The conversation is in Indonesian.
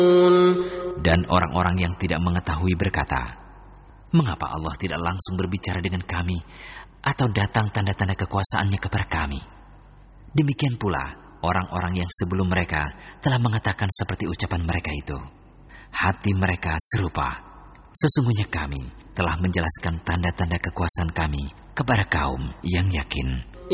Dan orang-orang yang tidak mengetahui berkata, mengapa Allah tidak langsung berbicara dengan kami atau datang tanda-tanda kekuasaannya kepada kami? Demikian pula orang-orang yang sebelum mereka telah mengatakan seperti ucapan mereka itu. Hati mereka serupa. Sesungguhnya kami telah menjelaskan tanda-tanda kekuasaan kami kepada kaum yang yakin.